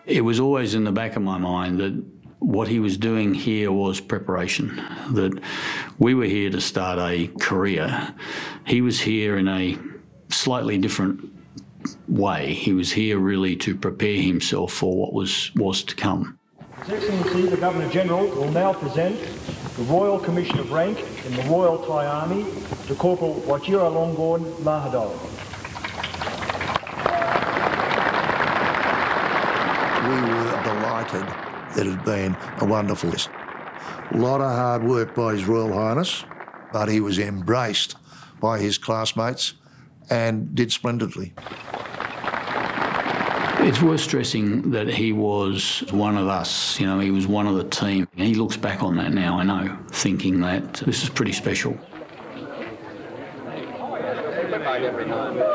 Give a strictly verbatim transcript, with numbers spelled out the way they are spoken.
It was always in the back of my mind that what he was doing here was preparation, that we were here to start a career. He was here in a slightly different way. He was here really to prepare himself for what was, was to come. His Excellency the Governor-General will now present the Royal Commission of Rank in the Royal Thai Army to Corporal Wajiralongkorn Mahadol. We were delighted that it had been a wonderful list. A lot of hard work by His Royal Highness, but he was embraced by his classmates and did splendidly. It's worth stressing that he was one of us, you know, he was one of the team. He looks back on that now, I know, thinking that this is pretty special.